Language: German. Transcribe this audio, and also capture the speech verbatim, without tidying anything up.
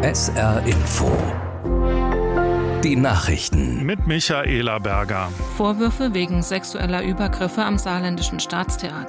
S R Info. Die Nachrichten. Mit Michaela Berger. Vorwürfe wegen sexueller Übergriffe am Saarländischen Staatstheater.